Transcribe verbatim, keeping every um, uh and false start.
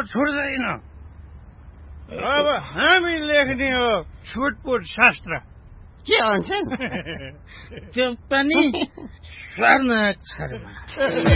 छोड्दैन। अब हामी लेख्ने हो छुटपुट शास्त्र। के भन्छन्? त्यो पनि स्वर्ण अक्षरमा।